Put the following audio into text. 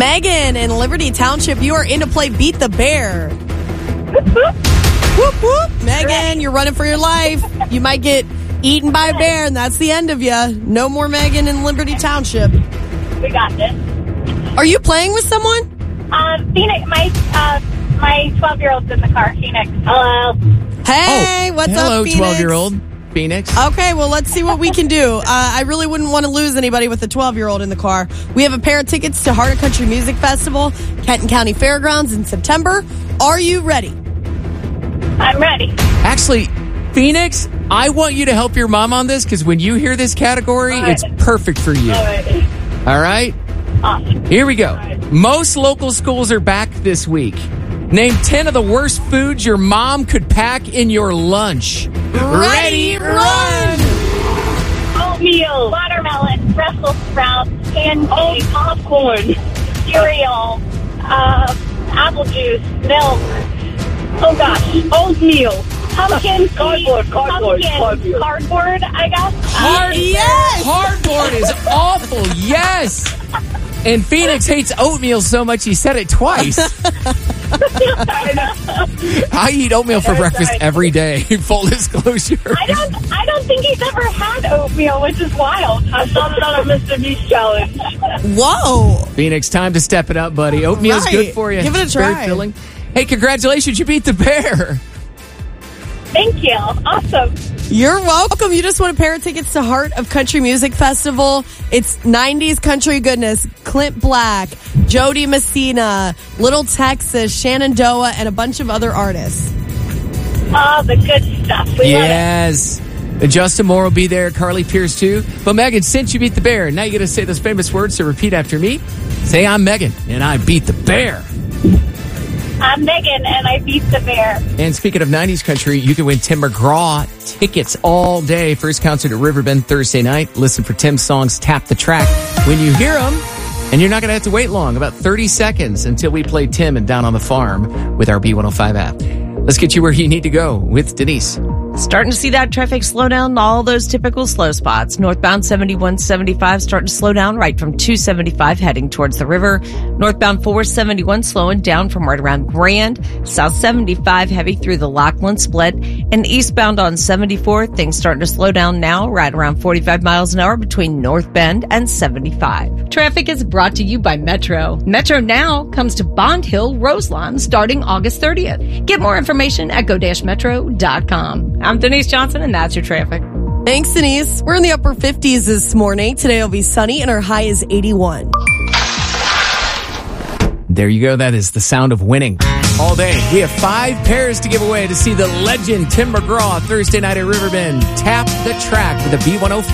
Megan in Liberty Township, you are in to play Beat the Bear. Whoop, whoop. Megan, you're running for your life. You might get eaten by a bear, and that's the end of you. No more Megan in Liberty Township. We got this. Are you playing with someone? Phoenix, my 12-year-old's in the car. Phoenix. Hello. Hey, what's hello, up, Phoenix? 12-year-old Phoenix. Okay, well, let's see what we can do. I really wouldn't want to lose anybody with a 12-year-old in the car. We have a pair of tickets to Heart of Country Music Festival, Kenton County Fairgrounds in September. Are you ready? I'm ready. Actually, Phoenix, I want you to help your mom on this because when you hear this category, it's perfect for you. All right? Awesome. Here we go. Most local schools are back this week. Name 10 of the worst foods your mom could pack in your lunch. Ready, run! Oatmeal, watermelon, Brussels sprouts, pancakes, popcorn, cereal, apple juice, milk. Oh gosh, oatmeal, pumpkin, cardboard, I guess. Yes! Cardboard is awful, yes! And Phoenix hates oatmeal so much he said it twice. I eat oatmeal for breakfast every day. Full disclosure. I don't think he's ever had oatmeal, which is wild. I saw it on a Mr. Beast challenge. Whoa. Phoenix, time to step it up, buddy. Oatmeal's good for you. Give it a It's very try. filling. Hey, congratulations. You beat the bear. Thank you. Awesome. You're welcome. You just won a pair of tickets to Heart of Country Music Festival. It's 90s country goodness. Clint Black, Jody Messina, Little Texas, Shenandoah, and a bunch of other artists. Oh, the good stuff. We love Yes. Justin Moore will be there. Carly Pierce, too. But, Megan, since you beat the bear, now you got to say those famous words, so repeat after me. Say, I'm Megan, and I beat the bear. it. I'm Megan, and I beat the bear. And speaking of 90s country, you can win Tim McGraw tickets all day. First concert at Riverbend Thursday night. Listen for Tim's songs, Tap the Track. When you hear them, and you're not going to have to wait long, about 30 seconds until we play Tim and Down on the Farm with our B105 app. Let's get you where you need to go with Denise. Starting to see that traffic slow down, all those typical slow spots. Northbound 7175 starting to slow down right from 275 heading towards the river. Northbound 471 slowing down from right around Grand. South 75 heavy through the Lachlan split. And eastbound on 74, things starting to slow down now right around 45 miles an hour between North Bend and 75. Traffic is brought to you by Metro. Metro Now comes to Bond Hill, Roselawn starting August 30th. Get more information at go-metro.com. I'm Denise Johnson, and that's your traffic. Thanks, Denise. We're in the upper 50s this morning. Today will be sunny, and our high is 81. There you go. That is the sound of winning. All day. We have 5 pairs to give away to see the legend Tim McGraw Thursday night at Riverbend. Tap the Track with a B105